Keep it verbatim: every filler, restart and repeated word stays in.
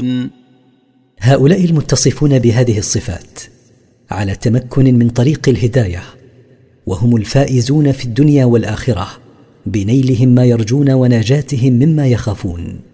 يعملون. هؤلاء المتصفون بهذه الصفات على تمكن من طريق الهداية، وهم الفائزون في الدنيا والآخرة بنيلهم ما يرجون ونجاتهم مما يخافون.